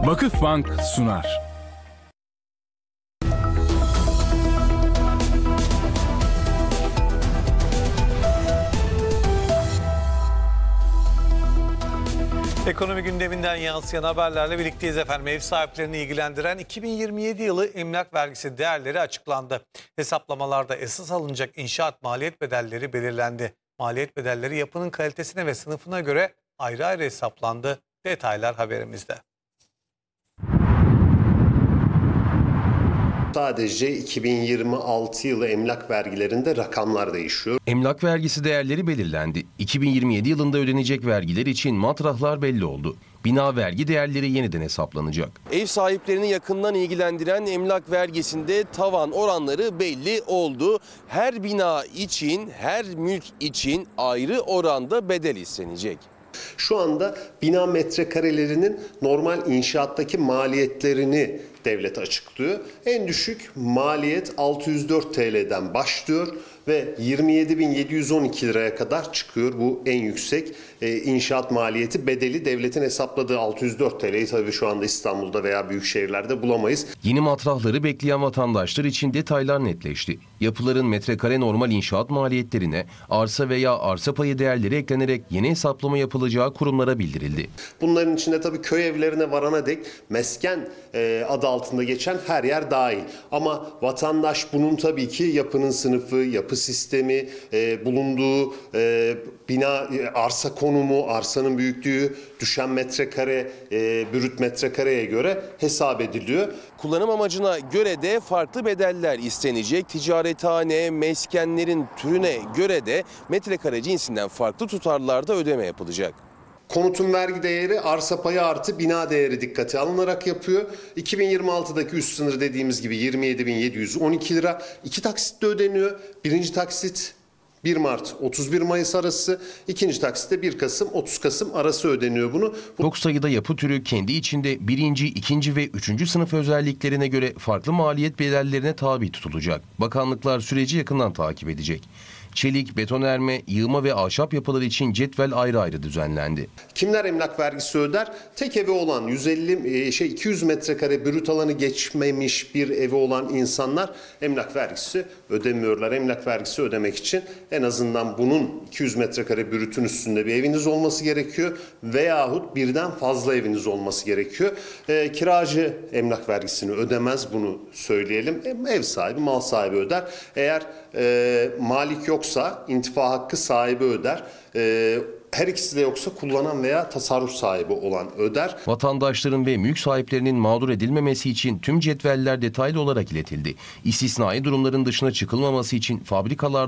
Vakıfbank sunar. Ekonomi gündeminden yansıyan haberlerle birlikteyiz efendim. Ev sahiplerini ilgilendiren 2027 yılı emlak vergisi değerleri açıklandı. Hesaplamalarda esas alınacak inşaat maliyet bedelleri belirlendi. Maliyet bedelleri yapının kalitesine ve sınıfına göre ayrı ayrı hesaplandı. Detaylar haberimizde. Sadece 2026 yılı emlak vergilerinde rakamlar değişiyor. Emlak vergisi değerleri belirlendi. 2027 yılında ödenecek vergiler için matrahlar belli oldu. Bina vergi değerleri yeniden hesaplanacak. Ev sahiplerini yakından ilgilendiren emlak vergisinde tavan oranları belli oldu. Her bina için, her mülk için ayrı oranda bedel istenecek. Şu anda bina metrekarelerinin normal inşaattaki maliyetlerini devlet açıklıyor. En düşük maliyet 604 TL'den başlıyor ve 27.712 liraya kadar çıkıyor. Bu en yüksek inşaat maliyeti bedeli devletin hesapladığı 604 TL'yi tabii şu anda İstanbul'da veya büyük şehirlerde bulamayız. Yeni matrahları bekleyen vatandaşlar için detaylar netleşti. Yapıların metrekare normal inşaat maliyetlerine arsa veya arsa payı değerleri eklenerek yeni hesaplama yapılacağı kurumlara bildirildi. Bunların içinde tabii köy evlerine varana dek mesken adı altında geçen her yer dahil. Ama vatandaş bunun tabii ki yapının sınıfı, yapı sistemi, bulunduğu bina, arsa konumu, arsanın büyüklüğü, düşen metrekare, brüt metrekareye göre hesap ediliyor. Kullanım amacına göre de farklı bedeller istenecek. Ticarethane, meskenlerin türüne göre de metrekare cinsinden farklı tutarlarda ödeme yapılacak. Konutun vergi değeri arsa payı artı bina değeri dikkate alınarak yapıyor. 2026'daki üst sınır dediğimiz gibi 27.712 lira. 2 taksitle ödeniyor. Birinci taksit 1 Mart 31 Mayıs arası, ikinci taksitte 1 Kasım 30 Kasım arası ödeniyor bunu. Çok sayıda yapı türü kendi içinde birinci, ikinci ve üçüncü sınıf özelliklerine göre farklı maliyet bedellerine tabi tutulacak. Bakanlıklar süreci yakından takip edecek. Çelik, betonarme, yığma ve ahşap yapılar için cetvel ayrı ayrı düzenlendi. Kimler emlak vergisi öder? Tek evi olan 200 metrekare brüt alanı geçmemiş bir evi olan insanlar emlak vergisi ödemiyorlar. Emlak vergisi ödemek için en azından bunun 200 metrekare brütün üstünde bir eviniz olması gerekiyor veyahut birden fazla eviniz olması gerekiyor. Kiracı emlak vergisini ödemez, bunu söyleyelim. Ev sahibi, mal sahibi öder. Eğer malik yoksa intifa hakkı sahibi öder. Her ikisi de yoksa kullanan veya tasarruf sahibi olan öder. Vatandaşların ve mülk sahiplerinin mağdur edilmemesi için tüm cetveller detaylı olarak iletildi. İstisnai durumların dışına çıkılmaması için fabrikalarda